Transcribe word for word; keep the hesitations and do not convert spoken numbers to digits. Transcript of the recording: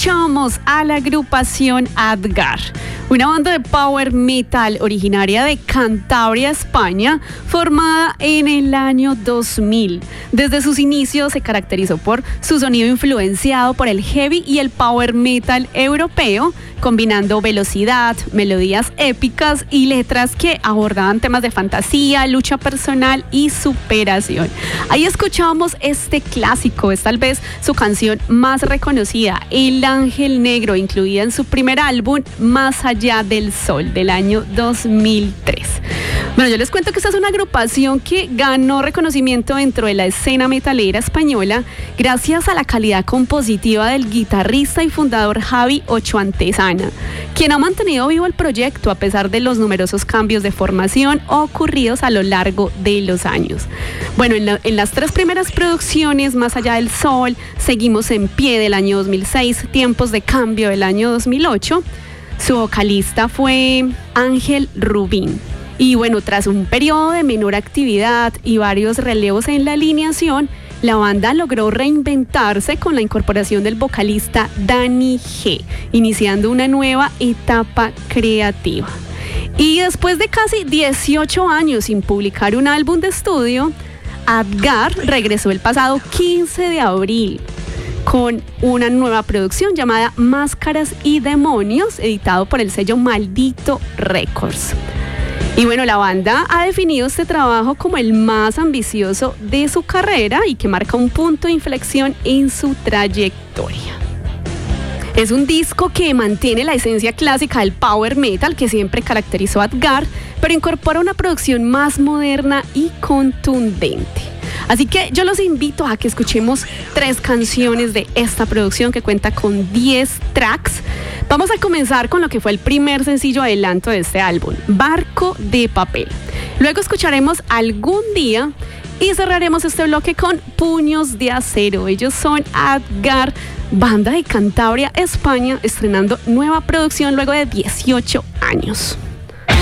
escuchamos a la agrupación Adgar, una banda de power metal originaria de Cantabria, España, formada en el año dos mil. Desde sus inicios se caracterizó por su sonido influenciado por el heavy y el power metal europeo, combinando velocidad, melodías épicas y letras que abordaban temas de fantasía, lucha personal y superación. Ahí escuchamos este clásico, es tal vez su canción más reconocida, El Ángel Negro, incluida en su primer álbum, Más Allá del Sol, del año dos mil tres. Bueno, yo les cuento que esta es una agrupación que ganó reconocimiento dentro de la escena metalera española gracias a la calidad compositiva del guitarrista y fundador Javi Ochoa Antezana, quien ha mantenido vivo el proyecto a pesar de los numerosos cambios de formación ocurridos a lo largo de los años. Bueno, en, la, en las tres primeras producciones, Más Allá del Sol, Seguimos en Pie del año dos mil seis, Tiempos de Cambio del año dos mil ocho, su vocalista fue Ángel Rubín. Y bueno, tras un periodo de menor actividad y varios relevos en la alineación, la banda logró reinventarse con la incorporación del vocalista Dani G, iniciando una nueva etapa creativa. Y después de casi dieciocho años sin publicar un álbum de estudio, Adgar regresó el pasado quince de abril con una nueva producción llamada Máscaras y Demonios, editado por el sello Maldito Records. Y bueno, la banda ha definido este trabajo como el más ambicioso de su carrera y que marca un punto de inflexión en su trayectoria. Es un disco que mantiene la esencia clásica del power metal que siempre caracterizó a Adgar, pero incorpora una producción más moderna y contundente. Así que yo los invito a que escuchemos tres canciones de esta producción que cuenta con diez tracks. Vamos a comenzar con lo que fue el primer sencillo adelanto de este álbum, Barco de Papel. Luego escucharemos Algún Día y cerraremos este bloque con Puños de Acero. Ellos son Adgar, banda de Cantabria, España, estrenando nueva producción luego de dieciocho años.